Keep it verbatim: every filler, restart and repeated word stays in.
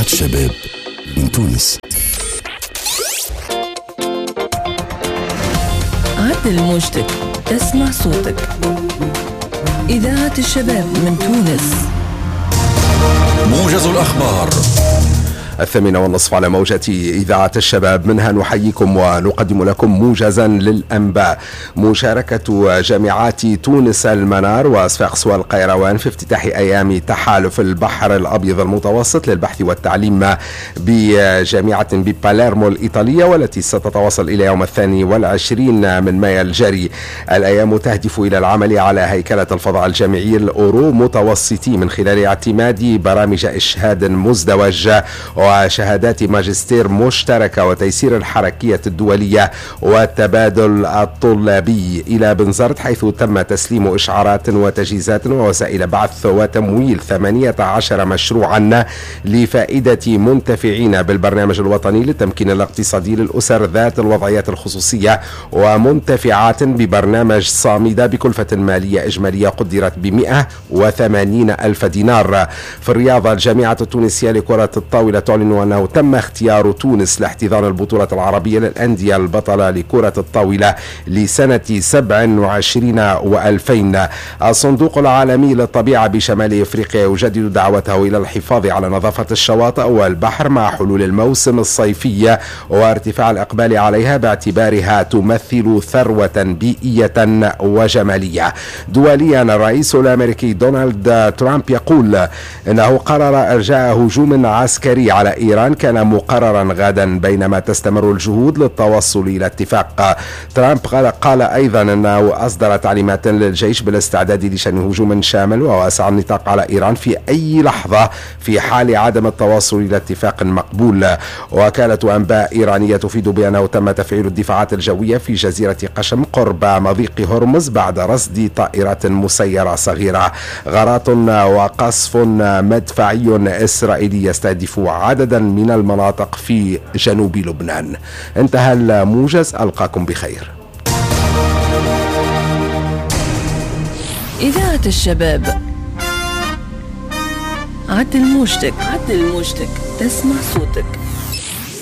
الشباب من تونس. عدل موجتك، تسمع صوتك. إذاعة الشباب من تونس. موجز الأخبار الثامنة والنصف على موجة إذاعة الشباب، منها نحييكم ونقدم لكم موجزا للأنباء. مشاركة جامعات تونس المنار وصفاقس والقيروان في افتتاح أيام تحالف البحر الأبيض المتوسط للبحث والتعليم بجامعة بباليرمو الإيطالية، والتي ستتواصل إلى يوم الثاني والعشرين من مايو الجاري. الأيام تهدف إلى العمل على هيكلة الفضاء الجامعي الأورو متوسطي من خلال اعتماد برامج إشهاد مزدوج وشهادات ماجستير مشتركة وتيسير الحركية الدولية والتبادل الطلابي إلى بنزرت، حيث تم تسليم إشعارات وتجهيزات ووسائل بعث وتمويل ثمانية عشر مشروعا لفائدة منتفعين بالبرنامج الوطني للتمكين الاقتصادي للأسر ذات الوضعيات الخصوصية ومنتفعات ببرنامج صامدة بكلفة مالية إجمالية قدرت بمئة وثمانين ألف دينار. في الرياضة، الجامعة التونسية لكرة الطاولة تعلن أنه تم اختيار تونس لاحتضان البطولة العربية للأندية البطلة لكرة الطاولة لسنة سبع وعشرين وألفين. الصندوق العالمي للطبيعة بشمال إفريقيا يجدد دعوته إلى الحفاظ على نظافة الشواطئ والبحر مع حلول الموسم الصيفي وارتفاع الإقبال عليها باعتبارها تمثل ثروة بيئية وجمالية. دوليا، الرئيس الأمريكي دونالد ترامب يقول إنه قرر إرجاء هجوم عسكري على إيران كان مقررا غدا بينما تستمر الجهود للتوصل إلى اتفاق. ترامب قال أيضا أنه أصدر تعليمات للجيش بالاستعداد لشن هجوم شامل وواسع النطاق على إيران في أي لحظة في حال عدم التوصل إلى اتفاق مقبول. وكالة أنباء إيرانية تفيد بأنه تم تفعيل الدفاعات الجوية في جزيرة قشم قرب مضيق هرمز بعد رصد طائرات مسيرة صغيرة. غارات وقصف مدفعي إسرائيلي يستهدف عددا من المناطق في جنوب لبنان. انتهى الموجز، ألقاكم بخير. إذاعة الشباب، عدل موجتك، عدل موجتك، تسمع صوتك.